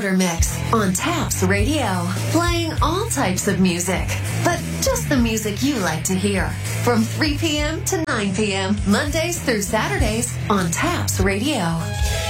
Starter Mix on Taps Radio. Playing all types of music, but just the music you like to hear. From 3 p.m. to 9 p.m., Mondays through Saturdays on Taps Radio.